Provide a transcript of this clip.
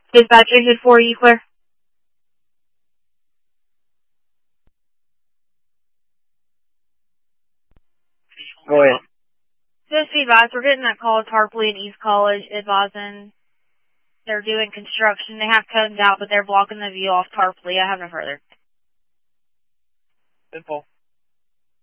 Dispatch exit 4, you clear? Go ahead. Just be advised, we're getting that call to Tarpley and East College advising they're doing construction. They have cones out, but they're blocking the view off Tarpley. I have no further. Simple.